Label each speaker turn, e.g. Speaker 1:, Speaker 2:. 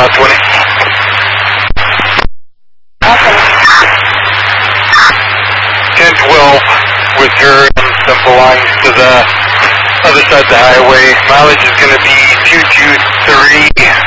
Speaker 1: 20.
Speaker 2: Okay.
Speaker 1: 1012 with her and some belongs to the other side of the highway. Mileage is going to be 223.